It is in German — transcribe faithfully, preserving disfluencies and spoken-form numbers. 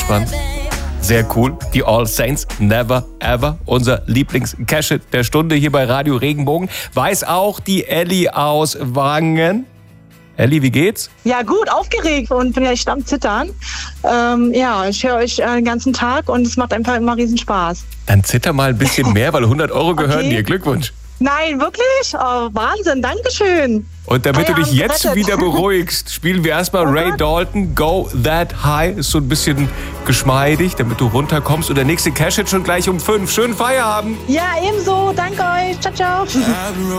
Fußband. Sehr cool. Die All Saints, Never Ever. Unser Lieblings-Cash-Hit der Stunde hier bei Radio Regenbogen. Weiß auch die Elli aus Wangen. Elli, wie geht's? Ja gut, aufgeregt und bin ja echt am Zittern. Ähm, ja, ich höre euch äh, den ganzen Tag und es macht einfach immer riesen Spaß. Dann zitter mal ein bisschen mehr, weil hundert Euro gehören Okay. dir. Glückwunsch. Nein, wirklich? Oh, Wahnsinn, Dankeschön. Und damit du dich Feierabend jetzt gerettet. wieder beruhigst, spielen wir erstmal Ray Dalton, Go That High. Ist so ein bisschen geschmeidig, damit du runterkommst. Und der nächste Cash-Hit schon gleich um fünf. Schönen Feierabend. Ja, ebenso. Danke euch. Ciao, ciao.